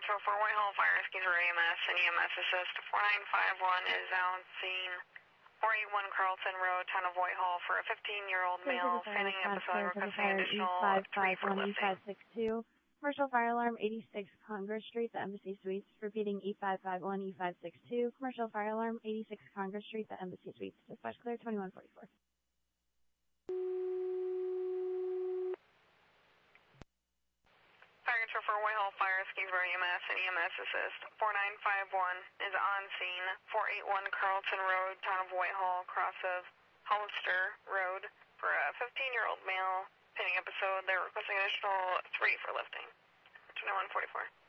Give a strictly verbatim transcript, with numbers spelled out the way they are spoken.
Control for Whitehall Fire Rescue for E M S and E M S Assist. four nine five one is on scene. four eighty-one Carlton Road, town of Whitehall, for a fifteen-year-old male fanning episode requesting additional three for lifting. E five five one E five six two. Commercial fire alarm eighty-six Congress Street, the Embassy Suites. Repeating E five five one E five six two. Commercial fire alarm eighty-six Congress Street, the Embassy Suites. Dispatch clear twenty-one forty-four. Fire Control for Whitehall Fire Rescue for E M S and E M S Assist. four nine five one is on scene. four eighty-one Carlton Road, town of Whitehall, cross of Hollister Road, for a fifteen-year-old male fanning episode. They're requesting additional three for lifting. twenty-one forty-four.